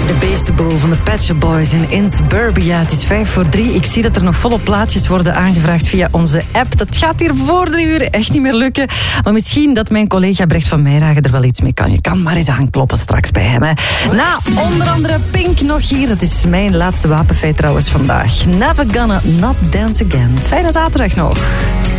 De Beastie Boel van de Pet Shop Boys in Suburbia. Het is 2:55. Ik zie dat er nog volop plaatjes worden aangevraagd via onze app. Dat gaat hier voor 3 uur echt niet meer lukken. Maar misschien dat mijn collega Brecht van Meijragen er wel iets mee kan. Je kan maar eens aankloppen straks bij hem. Hè. Na onder andere Pink nog hier. Dat is mijn laatste wapenfeit trouwens vandaag. Never Gonna Not Dance Again. Fijne zaterdag nog.